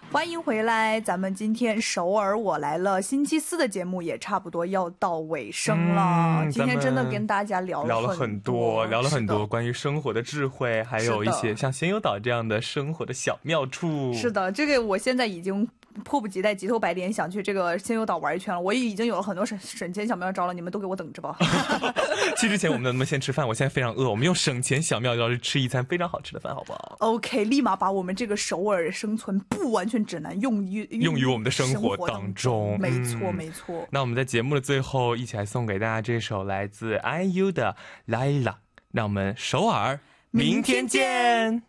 欢迎回来，咱们今天首尔我来了星期四的节目也差不多要到尾声了。今天真的跟大家聊了很多关于生活的智慧，还有一些像仙游岛这样的生活的小妙处。 是的，这个我现在已经迫不及待急头白脸想去这个仙游岛玩一圈了，我已经有了很多省钱小妙招了，你们都给我等着吧。 去之前我们能不能先吃饭？我现在非常饿，我们用省钱小妙招去吃一餐非常好吃的饭好不好？ OK， 立马把我们这个首尔生存不完全指南用于我们的生活当中。没错没错。 那我们在节目的最后一起来送给大家这首来自 IU 的 Laila， 让我们首尔明天见。